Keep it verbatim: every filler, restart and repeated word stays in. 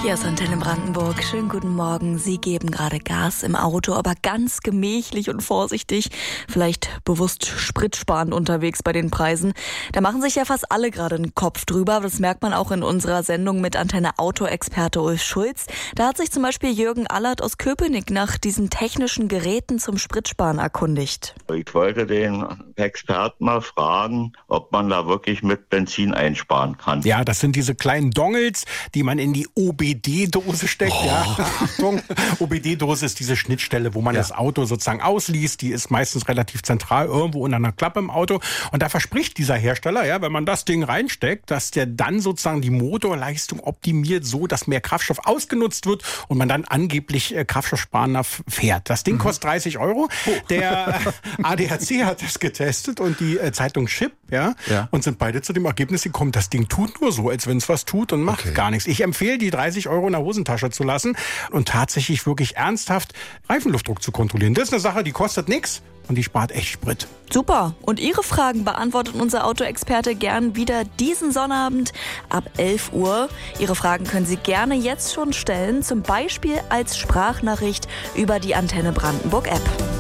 Hier ist Antenne Brandenburg. Schönen guten Morgen. Sie geben gerade Gas im Auto, aber ganz gemächlich und vorsichtig. Vielleicht bewusst spritsparend unterwegs bei den Preisen. Da machen sich ja fast alle gerade einen Kopf drüber. Das merkt man auch in unserer Sendung mit Antenne Auto-Experte Ulf Schulz. Da hat sich zum Beispiel Jürgen Allert aus Köpenick nach diesen technischen Geräten zum Spritsparen erkundigt. Ich wollte den Experten mal fragen, ob man da wirklich mit Benzin einsparen kann. Ja, das sind diese kleinen Dongles, die man in die O B D-Dose steckt. Oh. Ja, Achtung, O B D-Dose ist diese Schnittstelle, wo man ja. das Auto sozusagen ausliest. Die ist meistens relativ zentral irgendwo unter einer Klappe im Auto. Und da verspricht dieser Hersteller, ja, wenn man das Ding reinsteckt, dass der dann sozusagen die Motorleistung optimiert, so dass mehr Kraftstoff ausgenutzt wird und man dann angeblich äh, kraftstoffsparender fährt. Das Ding mhm. kostet dreißig Euro. Oh. Der A D A C hat das getestet und die äh, Zeitung Chip, ja, ja, und sind beide zu dem Ergebnis gekommen, das Ding tut nur so, als wenn es was tut und macht okay. gar nichts. Ich empfehle, die dreißig Euro in der Hosentasche zu lassen und tatsächlich wirklich ernsthaft Reifenluftdruck zu kontrollieren. Das ist eine Sache, die kostet nichts und die spart echt Sprit. Super. Und Ihre Fragen beantwortet unser Autoexperte gern wieder diesen Sonnabend ab elf Uhr. Ihre Fragen können Sie gerne jetzt schon stellen, zum Beispiel als Sprachnachricht über die Antenne Brandenburg App.